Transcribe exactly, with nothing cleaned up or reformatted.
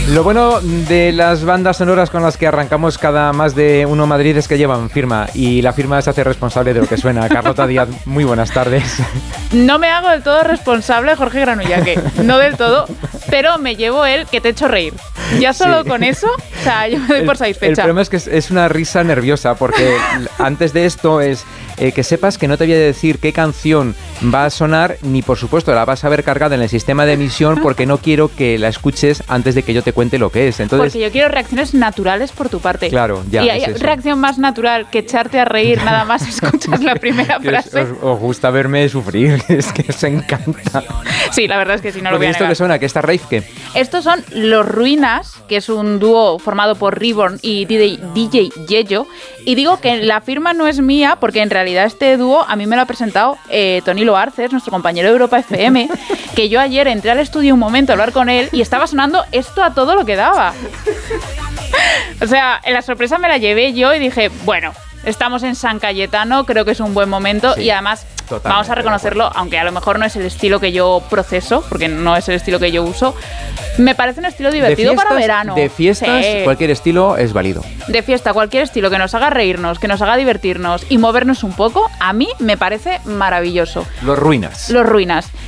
Lo bueno de las bandas sonoras con las que arrancamos cada Más de Uno Madrid es que llevan firma y la firma se hace responsable de lo que suena. Carlota Díaz, muy buenas tardes. No me hago del todo responsable, Jorge Granullaque, no del todo, pero me llevo el que te he hecho reír. Ya solo sí. Con eso, o sea, yo me doy por satisfecha. El, el problema es que es, es una risa nerviosa porque antes de esto es eh, que sepas que no te voy a decir qué canción va a sonar ni por supuesto la vas a ver cargada en el sistema de emisión porque no quiero que la escuches antes de que yo te cuente lo que es. Entonces, porque yo quiero reacciones naturales por tu parte. Claro, ya. Y hay es reacción más natural que echarte a reír nada más escuchas la primera frase. Os, os gusta verme sufrir, es que os encanta. Sí, la verdad es que sí, no lo voy a ¿Esto negar. qué suena? ¿Qué está rave qué? Estos son Los Ruinas, que es un dúo formado por Reborn y D J Yello. Y digo que la firma no es mía porque en realidad este dúo a mí me lo ha presentado eh, Tony Loarces, nuestro compañero de Europa F M, que yo ayer entré al estudio un momento a hablar con él y estaba sonando esto a todo lo que daba. O sea, la sorpresa me la llevé yo y dije, bueno, estamos en San Cayetano, creo que es un buen momento sí, y además vamos a reconocerlo, aunque a lo mejor no es el estilo que yo proceso, porque no es el estilo que yo uso, me parece un estilo divertido fiestas, para verano. De fiestas, sí. Cualquier estilo es válido. De fiesta, cualquier estilo que nos haga reírnos, que nos haga divertirnos y movernos un poco, a mí me parece maravilloso. Los Ruinas. Los Ruinas.